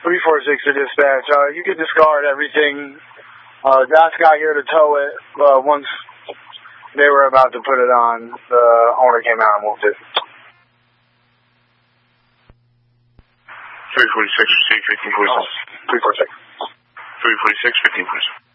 346 to dispatch. You can discard everything. Josh got here to tow it. Once they were about to put it on, the owner came out and moved it. 346, receive 15 police. 346. 346, 15 police.